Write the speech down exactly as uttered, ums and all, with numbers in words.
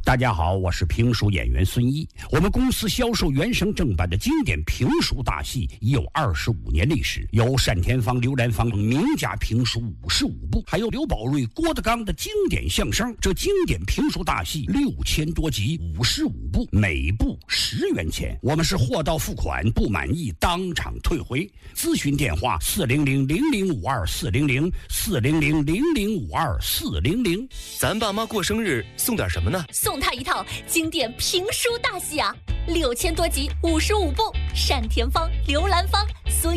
大家好，我是评书演员孙一。我们公司销售原声正版的经典评书大戏已有二十五年历史，有单田芳、刘兰芳名家评书五十五部，还有刘宝瑞、郭德纲的经典相声。这经典评书大戏六千多集，五十五部，每部十元钱。我们是货到付款，不满意当场退回。咨询电话：四零零零零五二四零零四零零零零五二四零零。 咱爸妈过生日送点什么呢？ 送他一套经典评书大戏啊，六千多集，五十五部，单田芳、刘兰芳、孙